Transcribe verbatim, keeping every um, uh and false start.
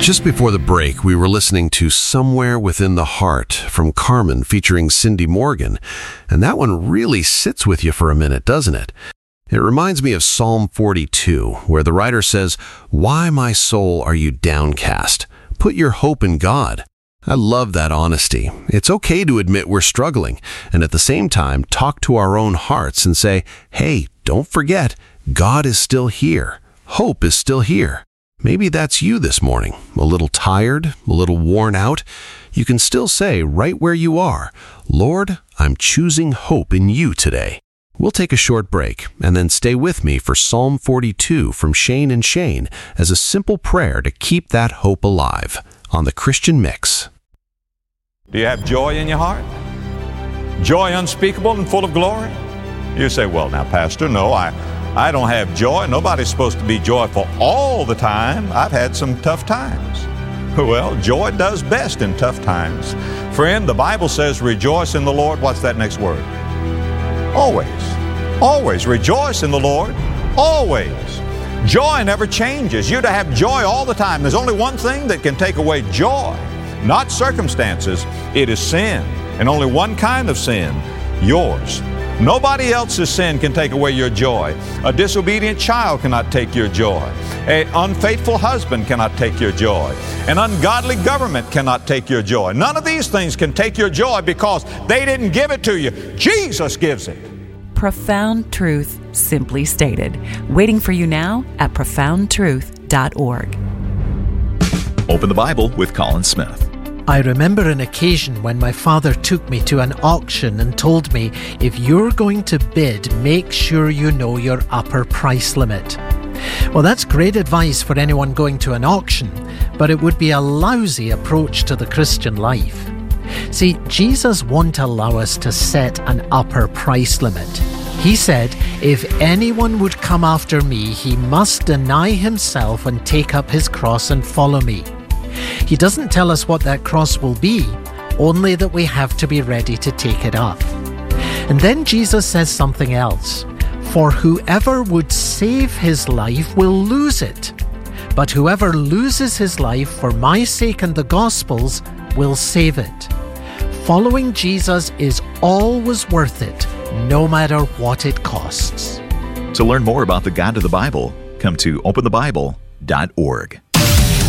Just before the break, we were listening to Somewhere Within the Heart from Carmen featuring Cindy Morgan, and that one really sits with you for a minute, doesn't it? It reminds me of Psalm forty-two, where the writer says, "Why, my soul, are you downcast? Put your hope in God." I love that honesty. It's okay to admit we're struggling, and at the same time, talk to our own hearts and say, hey, don't forget, God is still here. Hope is still here. Maybe that's you this morning, a little tired, a little worn out. You can still say right where you are, Lord, I'm choosing hope in you today. We'll take a short break and then stay with me for Psalm forty-two from Shane and Shane as a simple prayer to keep that hope alive on the Christian Mix. Do you have joy in your heart? Joy unspeakable and full of glory? You say, well, now, Pastor, no, I... I don't have joy. Nobody's supposed to be joyful all the time. I've had some tough times. Well, joy does best in tough times. Friend, the Bible says, rejoice in the Lord. What's that next word? Always. Always. Rejoice in the Lord. Always. Joy never changes. You're to have joy all the time. There's only one thing that can take away joy, not circumstances. It is sin, and only one kind of sin, yours. Nobody else's sin can take away your joy. A disobedient child cannot take your joy. An unfaithful husband cannot take your joy. An ungodly government cannot take your joy. None of these things can take your joy because they didn't give it to you. Jesus gives it. Profound truth, simply stated. Waiting for you now at profound truth dot org. Open the Bible with Colin Smith. I remember an occasion when my father took me to an auction and told me, if you're going to bid, make sure you know your upper price limit. Well, that's great advice for anyone going to an auction, but it would be a lousy approach to the Christian life. See, Jesus won't allow us to set an upper price limit. He said, if anyone would come after me, he must deny himself and take up his cross and follow me. He doesn't tell us what that cross will be, only that we have to be ready to take it up. And then Jesus says something else. For whoever would save his life will lose it, but whoever loses his life for my sake and the gospel's will save it. Following Jesus is always worth it, no matter what it costs. To learn more about the God of the Bible, come to open the bible dot org.